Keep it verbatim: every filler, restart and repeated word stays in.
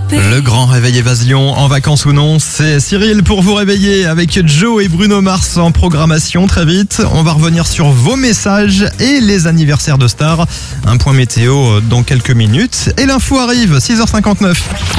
Le grand réveil évasion, en vacances ou non, c'est Cyril pour vous réveiller avec Joe et Bruno Mars en programmation très vite. On va revenir sur vos messages et les anniversaires de stars. Un point météo dans quelques minutes et l'info arrive, six heures cinquante-neuf.